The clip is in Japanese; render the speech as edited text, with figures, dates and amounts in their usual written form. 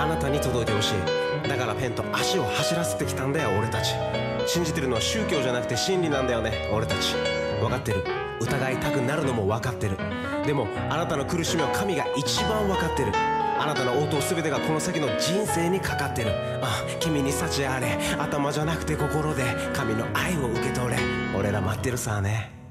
あなたに届いてほしい。だからペンと足を走らせてきたんだよ俺たち。信じてるのは宗教じゃなくて真理なんだよね俺たち。分かってる、疑いたくなるのも分かってる。でもあなたの苦しみは神が一番分かってる。あなたの応答全てがこの先の人生にかかってる。君に幸あれ、頭じゃなくて心で神の愛を受け取れ。俺ら待ってるさね。